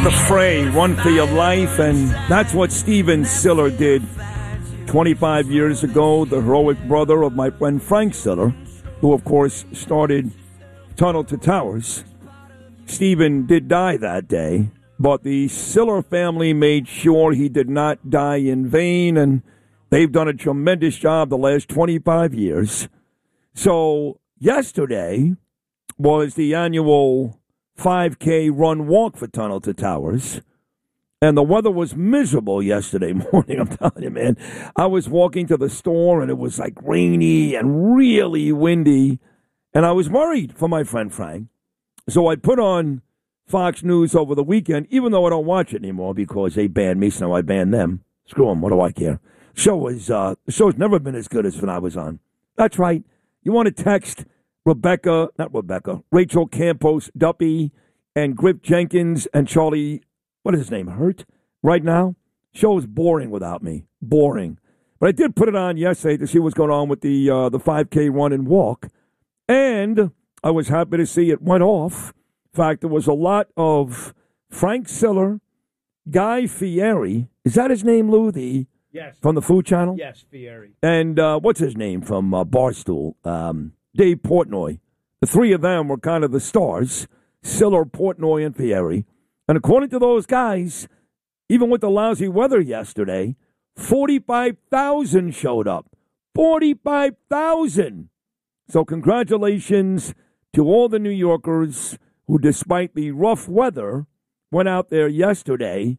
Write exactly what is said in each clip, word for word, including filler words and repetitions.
The Fray, Run for Your Life, and that's what Steven Siller did twenty-five years ago, the heroic brother of my friend Frank Siller, who, of course, started Tunnel to Towers. Steven did die that day, but the Siller family made sure he did not die in vain, and they've done a tremendous job the last twenty-five years. So yesterday was the annual five K run walk for Tunnel to Towers. And the weather was miserable yesterday morning, I'm telling you, man. I was walking to the store, and it was like rainy and really windy. And I was worried for my friend Frank. So I put on Fox News over the weekend, even though I don't watch it anymore because they banned me, so now I banned them. Screw them, what do I care? Show was, uh, the show's never been as good as when I was on. That's right. You want to text Rebecca, not Rebecca, Rachel Campos, Duppy, and Griff Jenkins, and Charlie, what is his name, Hurt, right now? Show is boring without me. Boring. But I did put it on yesterday to see what's going on with the uh, the five K run and walk. And I was happy to see it went off. In fact, there was a lot of Frank Siller, Guy Fieri. Is that his name, Lou? The, yes. From the Food Channel? Yes, Fieri. And uh, what's his name from uh, Barstool? Um Dave Portnoy. The three of them were kind of the stars, Siller, Portnoy, and Fieri. And according to those guys, even with the lousy weather yesterday, forty-five thousand showed up. forty-five thousand! So congratulations to all the New Yorkers who, despite the rough weather, went out there yesterday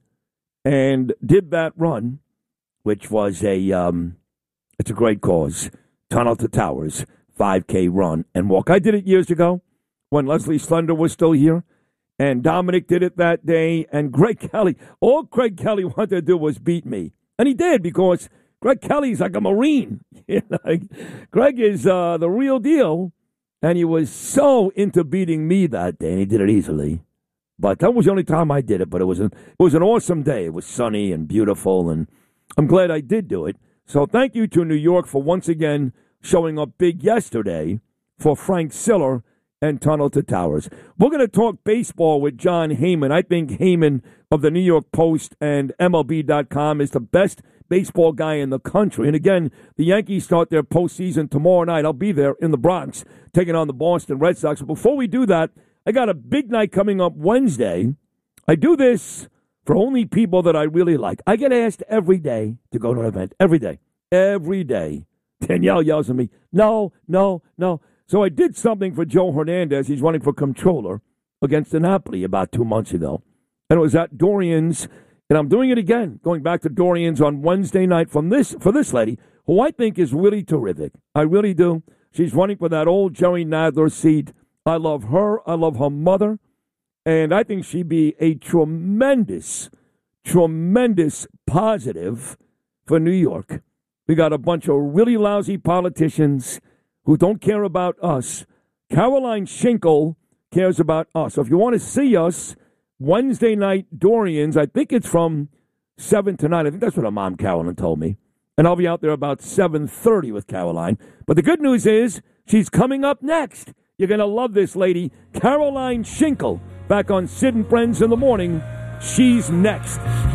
and did that run, which was a, um, it's a great cause. Tunnel to Towers. five K run and walk. I did it years ago when Leslie Slender was still here, and Dominic did it that day, and Greg Kelly. All Greg Kelly wanted to do was beat me, and he did because Greg Kelly's like a Marine. You know, Greg is uh, the real deal, and he was so into beating me that day, and he did it easily. But that was the only time I did it, but it was an, it was an awesome day. It was sunny and beautiful, and I'm glad I did do it. So thank you to New York for once again showing up big yesterday for Frank Siller and Tunnel to Towers. We're going to talk baseball with John Heyman. I think Heyman of the New York Post and M L B dot com is the best baseball guy in the country. And again, the Yankees start their postseason tomorrow night. I'll be there in the Bronx taking on the Boston Red Sox. But before we do that, I got a big night coming up Wednesday. I do this for only people that I really like. I get asked every day to go to an event. Every day. Every day. Danielle yells at me, no, no, no. So I did something for Joe Hernandez. He's running for comptroller against Napoli about two months ago. And it was at Dorian's, and I'm doing it again, going back to Dorian's on Wednesday night from this for this lady, who I think is really terrific. I really do. She's running for that old Jerry Nadler seat. I love her. I love her mother. And I think she'd be a tremendous, tremendous positive for New York. We got a bunch of really lousy politicians who don't care about us. Caroline Schinkel cares about us. So if you want to see us, Wednesday night, Dorian's, I think it's from seven to nine. I think that's what her mom, Caroline, told me. And I'll be out there about seven thirty with Caroline. But the good news is she's coming up next. You're going to love this lady, Caroline Schinkel, back on Sid and Friends in the Morning. She's next.